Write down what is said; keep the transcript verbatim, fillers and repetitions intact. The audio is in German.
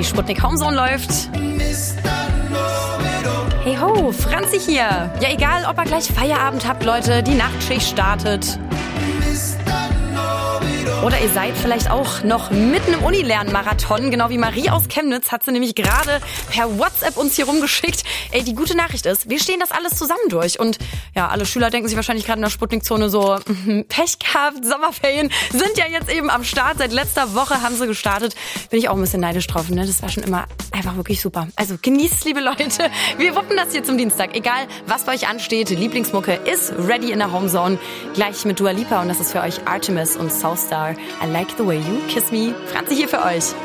Die Sputnik Homezone läuft. Hey ho, Franzi hier. Ja, egal, ob ihr gleich Feierabend habt, Leute, die Nachtschicht startet. Oder ihr seid vielleicht auch noch mitten im Unilernmarathon, genau wie Marie aus Chemnitz hat sie nämlich gerade per WhatsApp uns hier rumgeschickt. Ey, die gute Nachricht ist, wir stehen das alles zusammen durch. Und ja, alle Schüler denken sich wahrscheinlich gerade in der Sputnik-Zone so, Pech gehabt, Sommerferien sind ja jetzt eben am Start. Seit letzter Woche haben sie gestartet. Bin ich auch ein bisschen neidisch drauf, ne? Das war schon immer einfach wirklich super. Also genießt, liebe Leute. Wir wuppen das hier zum Dienstag. Egal, was bei euch ansteht, Lieblingsmucke ist ready in der Homezone. Gleich mit Dua Lipa und das ist für euch Artemis und Soulstar. I like the way you kiss me. Franzi hier für euch.